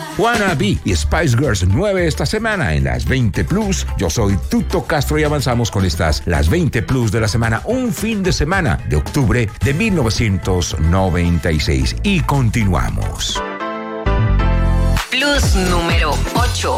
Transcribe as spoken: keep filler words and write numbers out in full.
Wanna Be y Spice Girls nueve esta semana en las veinte Plus. Yo soy Tuto Castro y avanzamos con estas las veinte Plus de la semana, un fin de semana de octubre de mil novecientos noventa y seis. Y continuamos. Plus número ocho.